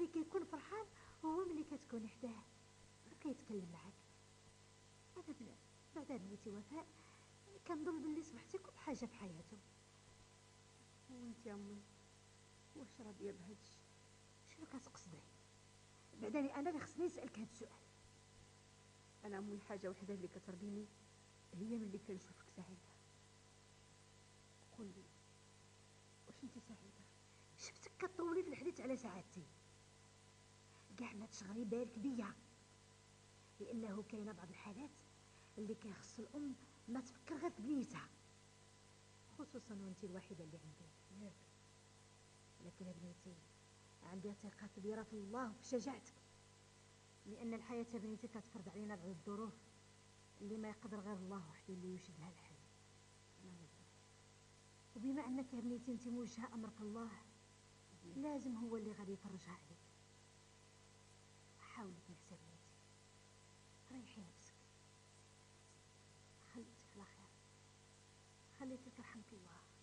اللي كيكون فرحان هو ملي كتكون حداه وكيتكلم معاك. انا بعد بنيتي وفاء كنظن باللي صبحتي كل حاجه في حياته. وانت يا امي واش راضيه بهادشي؟ شنو كتقصدي؟ بعدني انا اللي خصني نسالك هذا السؤال. انا امي حاجه وحده اللي كترضيني هي ملي كنشوفك سعيده. قولي واش انت سعيده؟ شفتك كطولي في الحديث على سعادتي، كاع ما تشغلي بالك بيا، لانه كاينه بعض الحالات اللي كيخص الام ما تفكر غير في بنيتها، خصوصا وانت الوحيده اللي عندي ياك. لكن بنيتي عندي ثقه كبيره في الله وفي شجاعتك، لان الحياه بنيتي كتفرض علينا بعض الظروف اللي ما يقدر غير الله وحده اللي يوجد لها الحل. وبما انك يا بنيتي انت موجهه امرك الله، لازم هو اللي غادي يفرجها عليك. حاولي تنعسي بنيتي، ريحي نفسك، خليتك لا خير، خليتك رحمك الله.